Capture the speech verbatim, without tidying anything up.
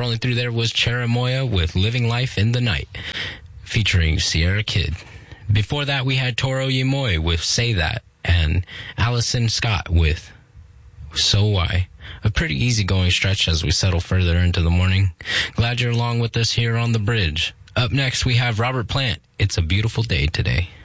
Rolling through there was Cherimoya with Living Life in the Night, featuring Sierra Kid. Before that, we had Toro Yimoi with Say That, and Allison Scott with So Why. A pretty easygoing stretch as we settle further into the morning. Glad you're along with us here on The Bridge. Up next, we have Robert Plant. It's a Beautiful Day Today.